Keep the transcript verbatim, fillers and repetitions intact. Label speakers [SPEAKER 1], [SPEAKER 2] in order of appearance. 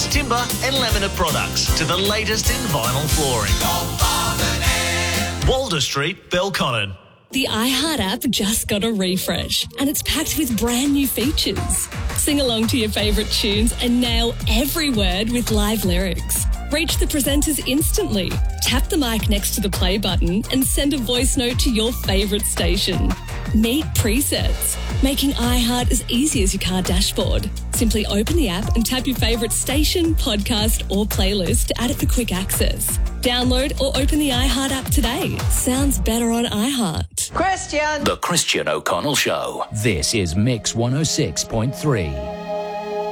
[SPEAKER 1] timber and laminate products to the latest in vinyl flooring. Walder Street, Belconnen.
[SPEAKER 2] The iHeart app just got a refresh and it's packed with brand new features. Sing along to your favourite tunes and nail every word with live lyrics. Reach the presenters instantly. Tap the mic next to the play button and send a voice note to your favourite station. Meet presets, making iHeart as easy as your car dashboard. Simply open the app and tap your favourite station, podcast or playlist to add it for quick access. Download or open the iHeart app today. Sounds better on iHeart.
[SPEAKER 3] Christian!
[SPEAKER 4] The Christian O'Connell Show. This is Mix one oh six point three.